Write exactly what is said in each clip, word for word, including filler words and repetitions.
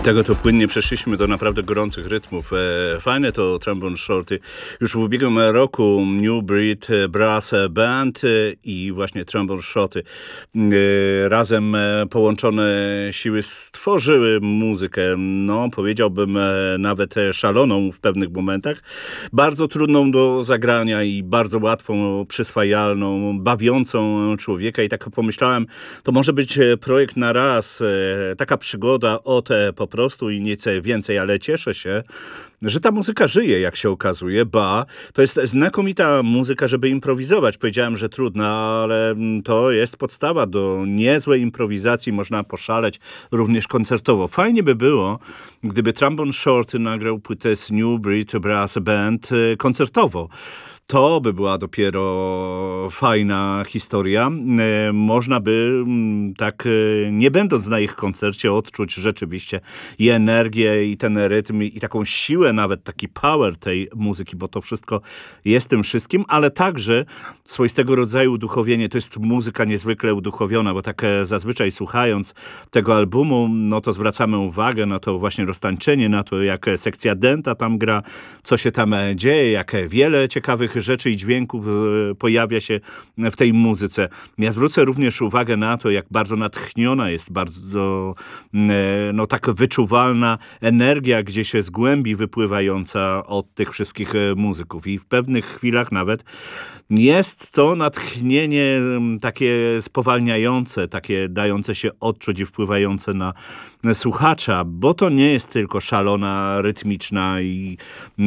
Tego to płynnie przeszliśmy do naprawdę gorących rytmów. E, fajne to Trombone Shorty. Już w ubiegłym roku New Breed Brass Band e, i właśnie Trombone Shorty. E, razem e, połączone siły stworzyły muzykę, no powiedziałbym e, nawet e, szaloną w pewnych momentach. Bardzo trudną do zagrania i bardzo łatwą, przyswajalną, bawiącą człowieka. I tak pomyślałem, to może być projekt na raz, e, taka przygoda od e, po prostu i nieco więcej, ale cieszę się, że ta muzyka żyje, jak się okazuje, ba, to jest znakomita muzyka, żeby improwizować. Powiedziałem, że trudna, ale to jest podstawa do niezłej improwizacji, można poszaleć również koncertowo. Fajnie by było, gdyby Trombone Shorty nagrał płytę z New Breed Brass Band koncertowo. To by była dopiero fajna historia. E, Można by tak, e, nie będąc na ich koncercie, odczuć rzeczywiście i energię, i ten rytm, i taką siłę, nawet taki power tej muzyki, bo to wszystko jest tym wszystkim, ale także swoistego rodzaju uduchowienie. To jest muzyka niezwykle uduchowiona, bo tak e, zazwyczaj słuchając tego albumu, no to zwracamy uwagę na to właśnie roztańczenie, na to jak sekcja dęta tam gra, co się tam e, dzieje, jak wiele ciekawych rzeczy i dźwięków e, pojawia się w tej muzyce. Ja zwrócę również uwagę na to, jak bardzo natchniona jest, bardzo e, no tak wyczuwalna energia gdzieś z głębi wypływająca od tych wszystkich e, muzyków. I w pewnych chwilach nawet jest to natchnienie m, takie spowalniające, takie dające się odczuć i wpływające na słuchacza, bo to nie jest tylko szalona, rytmiczna i e,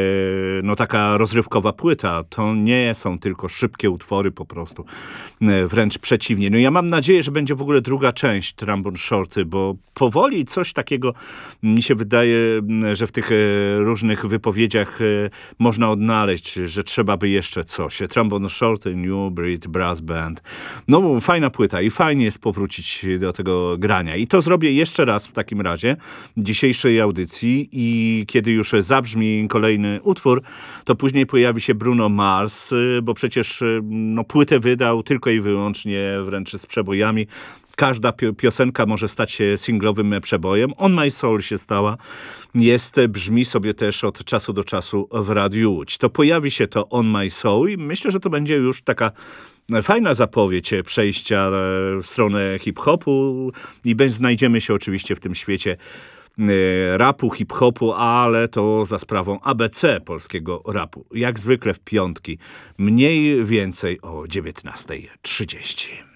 no taka rozrywkowa płyta. To nie są tylko szybkie utwory po prostu. E, wręcz przeciwnie. No ja mam nadzieję, że będzie w ogóle druga część Trombone Shorty, bo powoli coś takiego mi się wydaje, że w tych e, różnych wypowiedziach e, można odnaleźć, że trzeba by jeszcze coś. Trombone Shorty, New Breed Brass Band. No fajna płyta i fajnie jest powrócić do tego grania. I to zrobię jeszcze raz w takim razie dzisiejszej audycji i kiedy już zabrzmi kolejny utwór, to później pojawi się Bruno Mars, bo przecież no, płytę wydał tylko i wyłącznie wręcz z przebojami. Każda piosenka może stać się singlowym przebojem. On My Soul się stała. Jest, brzmi sobie też od czasu do czasu w Radiu Łódź. To pojawi się to On My Soul i myślę, że to będzie już taka fajna zapowiedź przejścia w stronę hip-hopu i znajdziemy się oczywiście w tym świecie rapu, hip-hopu, ale to za sprawą A B C polskiego rapu. Jak zwykle w piątki, mniej więcej o dziewiętnasta trzydzieści.